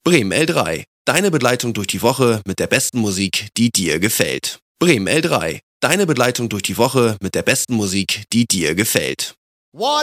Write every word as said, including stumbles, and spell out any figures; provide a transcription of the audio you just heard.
Bremen L drei, deine Begleitung durch die Woche mit der besten Musik, die dir gefällt. Bremen L drei, deine Begleitung durch die Woche mit der besten Musik, die dir gefällt. What